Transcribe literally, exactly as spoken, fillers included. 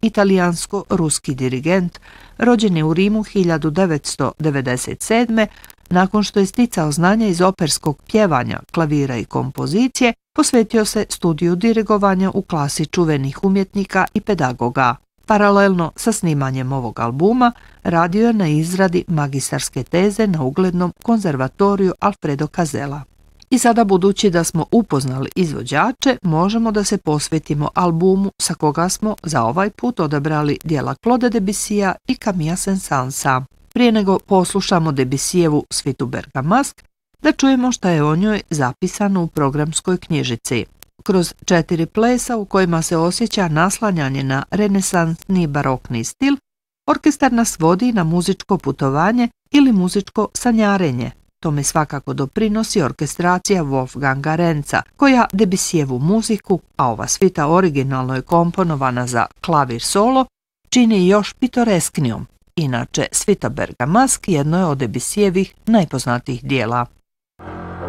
italijansko-ruski dirigent, rođen je u Rimu hiljadu devetsto devedeset sedme. Nakon što je sticao znanja iz operskog pjevanja, klavira i kompozicije, posvetio se studiju dirigovanja u klasi čuvenih umjetnika i pedagoga. Paralelno sa snimanjem ovog albuma, radio je na izradi magistarske teze na uglednom konzervatoriju Alfredo Casella. I sada, budući da smo upoznali izvođače, možemo da se posvetimo albumu sa koga smo za ovaj put odabrali dijela Claude Debussya i Camilla Saint-Saënsa. Prije nego poslušamo Debussyjevu svitu Bergamasque, da čujemo šta je o njoj zapisano u programskoj knjižici. Kroz četiri plesa u kojima se osjeća naslanjanje na renesansni barokni stil, orkestar nas vodi na muzičko putovanje ili muzičko sanjarenje. Tome svakako doprinosi orkestracija Wolfganga Renza, koja Debussyjevu muziku, a ova svita originalno je komponovana za klavir solo, čini još pitoresknijom. Inače, svita Bergamasque jedno je od Debussyjevih najpoznatijih dijela.